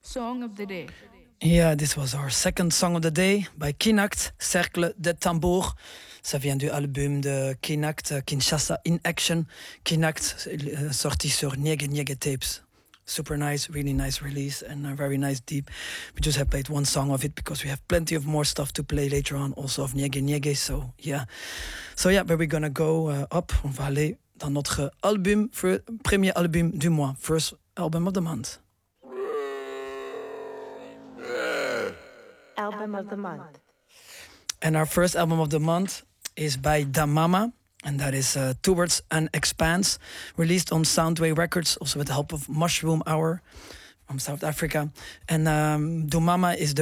Song of the day. Yeah, this was our second song of the day by Kinakt, Cercle de Tambour. Ça vient du album de Kinakt, Kinshasa in Action. Kinakt, sorti sur Niege Niege Tapes. Super nice, really nice release and very nice deep. We just have played one song of it because we have plenty of more stuff to play later on, also of Niege Niege. So yeah, but we're gonna go up. On va aller dans notre album, premier album du mois, first album of the month. Album of the month. And our first album of the month is by Damama, and that is Towards an Expanse, released on Soundway Records, also with the help of Mushroom Hour from South Africa. And Damama is the